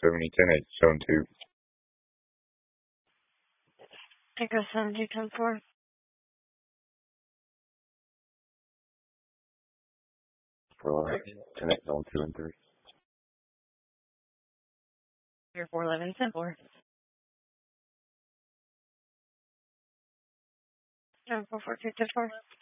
70, 10, 8, zone 2. Echo 70, 10, 4. For 10, 8, zone 2 and 3. You're 411, 10, 4. 4, 4, 2, 10, 4.